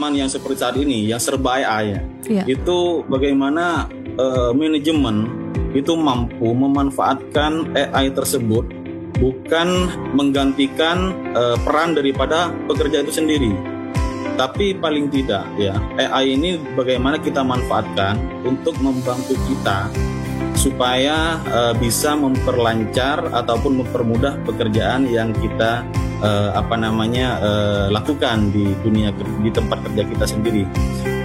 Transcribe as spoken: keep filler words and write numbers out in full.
zaman yang seperti saat ini, yang serba A I ya, Iya. itu bagaimana uh, manajemen itu mampu memanfaatkan A I tersebut bukan menggantikan uh, peran daripada pekerja itu sendiri, tapi paling tidak ya A I ini bagaimana kita manfaatkan untuk membantu kita supaya uh, bisa memperlancar ataupun mempermudah pekerjaan yang kita uh, apa namanya uh, lakukan di dunia di tempat kerja kita sendiri.